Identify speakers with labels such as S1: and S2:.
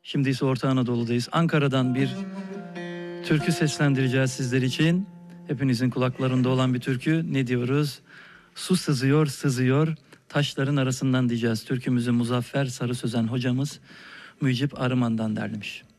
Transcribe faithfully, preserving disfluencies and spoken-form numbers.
S1: Şimdi ise Orta Anadolu'dayız. Ankara'dan bir türkü seslendireceğiz sizler için. Hepinizin kulaklarında olan bir türkü. Ne diyoruz? Su sızıyor, sızıyor, taşların arasından diyeceğiz. Türkümüzü Muzaffer Sarı Sözen hocamız Mücip Arıman'dan derlemiş.